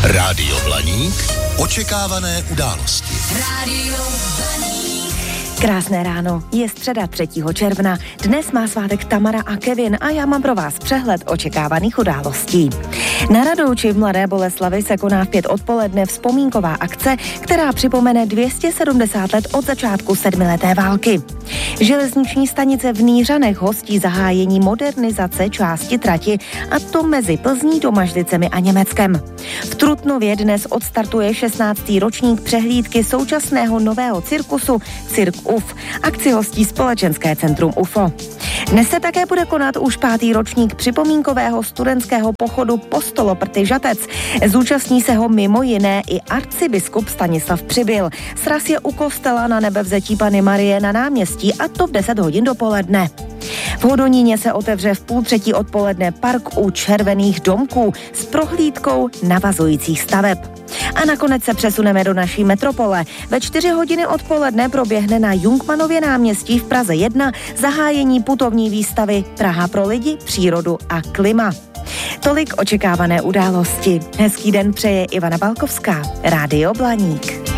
Rádio Blaník. Očekávané události. Rádio Blaník. Krásné ráno, je středa 3. června. Dnes má svátek Tamara a Kevin a já mám pro vás přehled očekávaných událostí. Na Radouči v Mladé Boleslavi se koná v 5 odpoledne vzpomínková akce, která připomene 270 let od začátku sedmileté války. Železniční stanice v Nýřanech hostí zahájení modernizace části trati, a to mezi Plzní, Domažlicemi a Německem. V Trutnově dnes odstartuje 16. ročník přehlídky současného nového cirkusu Cirk UF. Akci hostí Společenské centrum UFO. Dnes se také bude konat už 5. ročník připomínkového studentského pochodu Postoloprty Žatec. Zúčastní se ho mimo jiné i arcibiskup Stanislav Přibyl. Sraz je u kostela Na Nebevzetí Panny Marie na náměstí, a to v 10 hodin dopoledne. V Hodoníně se otevře v 2:30 odpoledne park u Červených domků s prohlídkou navazujících staveb. A nakonec se přesuneme do naší metropole. Ve 4 hodiny odpoledne proběhne na Jungmannově náměstí v Praze 1 zahájení putovní výstavy Praha pro lidi, přírodu a klima. Tolik očekávané události. Hezký den přeje Ivana Balkovská, Rádio Blaník.